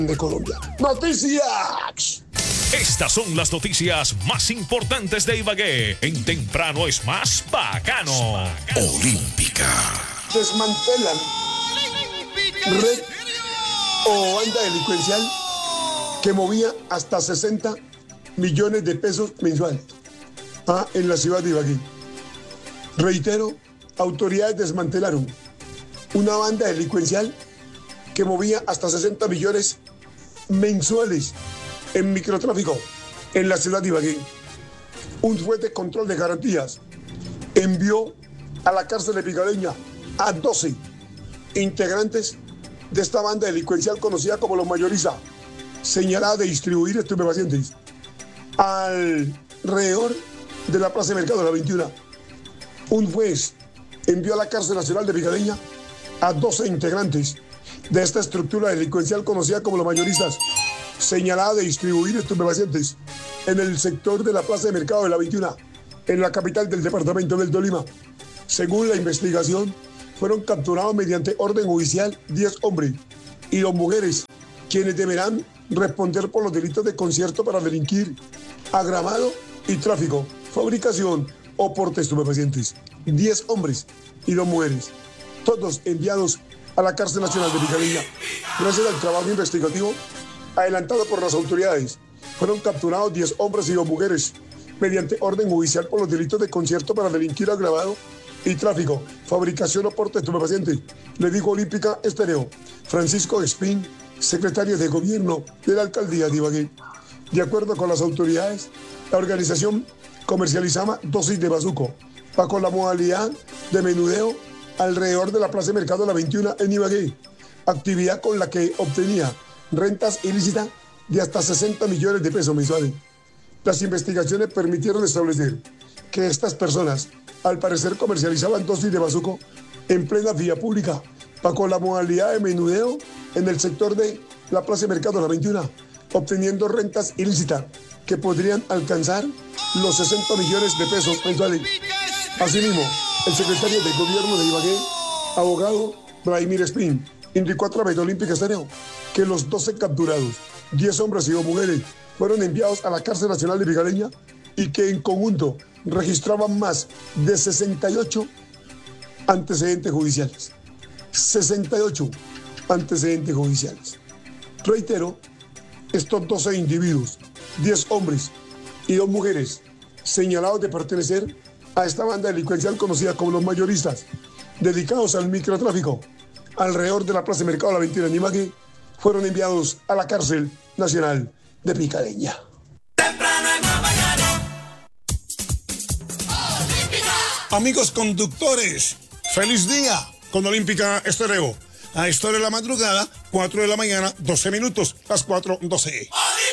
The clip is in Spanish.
de Colombia. ¡Noticias! Estas son las noticias más importantes de Ibagué. En Temprano es más bacano. Olímpica. Desmantelan red o banda delincuencial que movía hasta 60 millones de pesos mensual en la ciudad de Ibagué. Reitero, autoridades desmantelaron una banda delincuencial que movía hasta 60 millones mensuales en microtráfico en la ciudad de Ibagué. Un juez de control de garantías envió a la cárcel de Picaleña a 12 integrantes de esta banda delincuencial conocida como los mayoristas, señalada de distribuir estupefacientes alrededor de la Plaza de Mercado de la 21. Un juez envió a la cárcel nacional de Picaleña a 12 integrantes de esta estructura delincuencial conocida como los mayoristas, señalada de distribuir estupefacientes en el sector de la Plaza de Mercado de la 21, en la capital del departamento del Tolima. Según la investigación, fueron capturados mediante orden judicial 10 hombres y 2 mujeres, quienes deberán responder por los delitos de concierto para delinquir, agravado y tráfico, fabricación o porte de estupefacientes. 10 hombres y 2 mujeres, todos enviados a la cárcel nacional de Picaleña. Gracias al trabajo investigativo adelantado por las autoridades, fueron capturados 10 hombres y 2 mujeres mediante orden judicial por los delitos de concierto para delinquir, agravado y tráfico, fabricación o porte de estupefacientes, le dijo Olímpica Estéreo Francisco Espín, secretario de Gobierno de la Alcaldía de Ibagué. De acuerdo con las autoridades, la organización comercializaba dosis de bazuco bajo la modalidad de menudeo alrededor de la Plaza de Mercado de la 21 en Ibagué, actividad con la que obtenía rentas ilícitas de hasta 60 millones de pesos mensuales. Las investigaciones permitieron establecer que estas personas, al parecer, comercializaban dosis de bazuco en plena vía pública, bajo la modalidad de menudeo en el sector de la Plaza de Mercado de la 21, obteniendo rentas ilícitas que podrían alcanzar los 60 millones de pesos mensuales. Asimismo, el secretario de Gobierno de Ibagué, abogado Vladimir Espín, indicó a través de Olímpica Estéreo que los 12 capturados, 10 hombres y 2 mujeres, fueron enviados a la cárcel nacional de Picaleña y que en conjunto registraban más de 68 antecedentes judiciales. 68 antecedentes judiciales. Reitero, estos 12 individuos, 10 hombres y 2 mujeres, señalados de pertenecer a esta banda delincuencial conocida como los mayoristas, dedicados al microtráfico alrededor de la Plaza de Mercado de la 21 en Ibagué, fueron enviados a la cárcel nacional de Picaleña. Amigos conductores, feliz día con Olímpica Estéreo. A esta hora de la madrugada, 4 de la mañana, 12 minutos, las 4:12.